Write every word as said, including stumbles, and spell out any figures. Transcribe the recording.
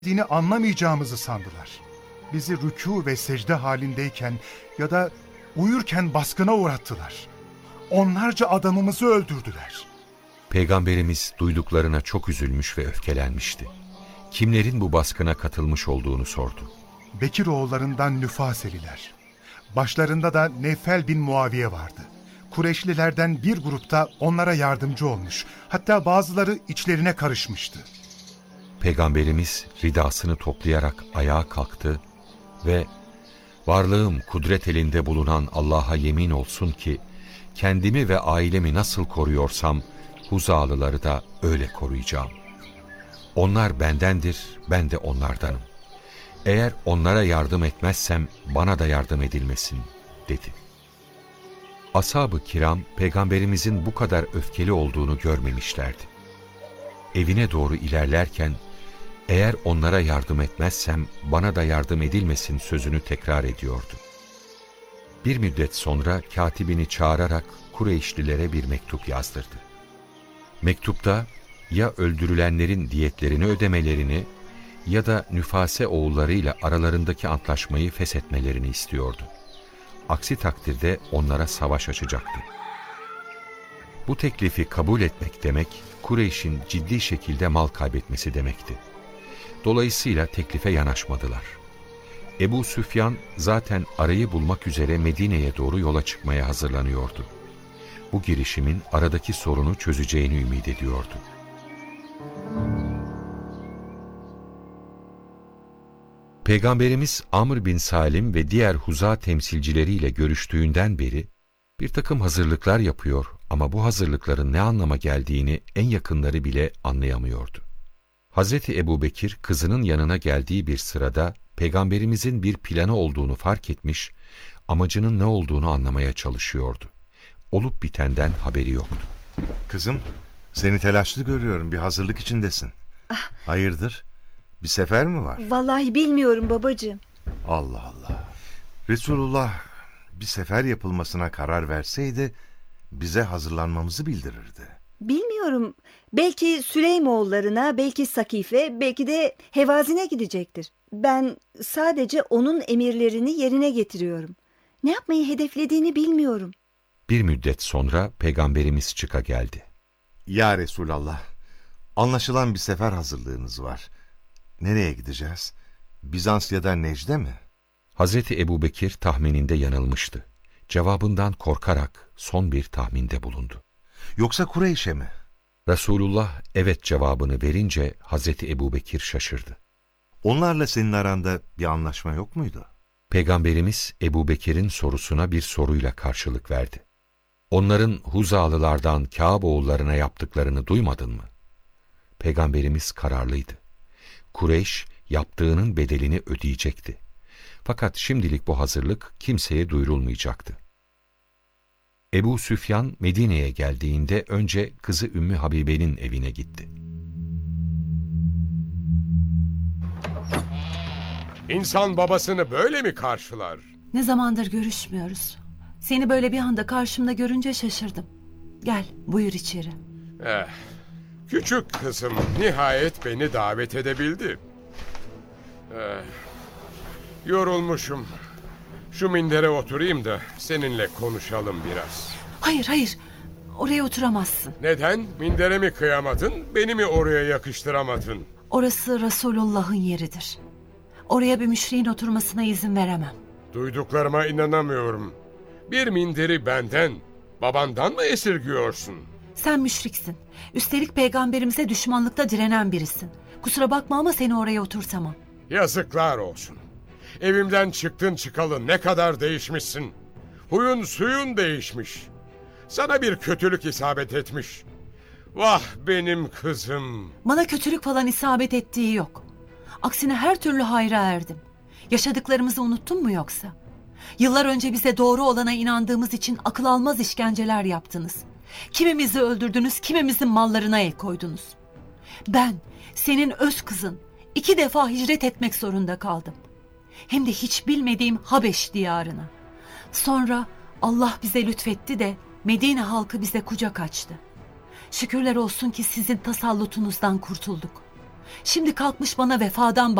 dini anlamayacağımızı sandılar. Bizi rükû ve secde halindeyken ya da uyurken baskına uğrattılar. Onlarca adamımızı öldürdüler. Peygamberimiz duyduklarına çok üzülmüş ve öfkelenmişti. Kimlerin bu baskına katılmış olduğunu sordu. Bekir oğullarından Nüfaseliler. Başlarında da Nefel bin Muaviye vardı. Kureyşlilerden bir grupta onlara yardımcı olmuş. Hatta bazıları içlerine karışmıştı. Peygamberimiz ridasını toplayarak ayağa kalktı ve "Varlığım kudret elinde bulunan Allah'a yemin olsun ki kendimi ve ailemi nasıl koruyorsam Huzalıları da öyle koruyacağım. Onlar bendendir, ben de onlardanım. Eğer onlara yardım etmezsem bana da yardım edilmesin," dedi. Ashab-ı kiram Peygamberimizin bu kadar öfkeli olduğunu görmemişlerdi. Evine doğru ilerlerken "Eğer onlara yardım etmezsem bana da yardım edilmesin" sözünü tekrar ediyordu. Bir müddet sonra katibini çağırarak Kureyşlilere bir mektup yazdırdı. Mektupta ya öldürülenlerin diyetlerini ödemelerini ya da Nüfase oğullarıyla aralarındaki antlaşmayı feshetmelerini istiyordu. Aksi takdirde onlara savaş açacaktı. Bu teklifi kabul etmek demek, Kureyş'in ciddi şekilde mal kaybetmesi demekti. Dolayısıyla teklife yanaşmadılar. Ebu Süfyan zaten arayı bulmak üzere Medine'ye doğru yola çıkmaya hazırlanıyordu. Bu girişimin aradaki sorunu çözeceğini ümit ediyordu. Peygamberimiz Amr bin Salim ve diğer Huza temsilcileriyle görüştüğünden beri bir takım hazırlıklar yapıyor ama bu hazırlıkların ne anlama geldiğini en yakınları bile anlayamıyordu. Hazreti Ebubekir kızının yanına geldiği bir sırada Peygamberimizin bir planı olduğunu fark etmiş, amacının ne olduğunu anlamaya çalışıyordu. Olup bitenden haberi yoktu. Kızım, seni telaşlı görüyorum, bir hazırlık içindesin. Ah. Hayırdır? Bir sefer mi var? Vallahi bilmiyorum babacığım. Allah Allah. Resulullah bir sefer yapılmasına karar verseydi bize hazırlanmamızı bildirirdi. Bilmiyorum. Belki Süleymoğullarına, belki Sakife, belki de Hevazin'e gidecektir. Ben sadece onun emirlerini yerine getiriyorum. Ne yapmayı hedeflediğini bilmiyorum. Bir müddet sonra Peygamberimiz çıka geldi. Ya Resulallah, anlaşılan bir sefer hazırlığınız var. Nereye gideceğiz? Bizans ya da Necde mi? Hazreti Ebubekir tahmininde yanılmıştı. Cevabından korkarak son bir tahminde bulundu. Yoksa Kureyş'e mi? Resulullah evet cevabını verince Hazreti Ebubekir şaşırdı. Onlarla senin aranda bir anlaşma yok muydu? Peygamberimiz Ebubekir'in sorusuna bir soruyla karşılık verdi. Onların Huzalılardan Kâb oğullarına yaptıklarını duymadın mı? Peygamberimiz kararlıydı. Kureyş yaptığının bedelini ödeyecekti. Fakat şimdilik bu hazırlık kimseye duyurulmayacaktı. Ebu Süfyan Medine'ye geldiğinde önce kızı Ümmü Habibe'nin evine gitti. İnsan babasını böyle mi karşılar? Ne zamandır görüşmüyoruz. Seni böyle bir anda karşımda görünce şaşırdım. Gel, buyur içeri. Eh, küçük kızım nihayet beni davet edebildi. Eh, yorulmuşum. Şu mindere oturayım da seninle konuşalım biraz. Hayır, hayır. Oraya oturamazsın. Neden? Mindere mi kıyamadın? Beni mi oraya yakıştıramadın? Orası Resulullah'ın yeridir. Oraya bir müşriğin oturmasına izin veremem. Duyduklarıma inanamıyorum. Bir minderi benden, babandan mı esirgiyorsun? Sen müşriksin. Üstelik peygamberimize düşmanlıkta direnen birisin. Kusura bakma ama seni oraya oturtamam. Yazıklar olsun. Evimden çıktın çıkalı ne kadar değişmişsin. Huyun suyun değişmiş. Sana bir kötülük isabet etmiş. Vah benim kızım. Bana kötülük falan isabet ettiği yok. Aksine her türlü hayra erdim. Yaşadıklarımızı unuttun mu yoksa? Yıllar önce bize doğru olana inandığımız için akıl almaz işkenceler yaptınız. Kimimizi öldürdünüz, kimimizin mallarına el koydunuz. Ben, senin öz kızın, iki defa hicret etmek zorunda kaldım. Hem de hiç bilmediğim Habeş diyarına. Sonra Allah bize lütfetti de Medine halkı bize kucak açtı. Şükürler olsun ki sizin tasallutunuzdan kurtulduk. Şimdi kalkmış bana vefadan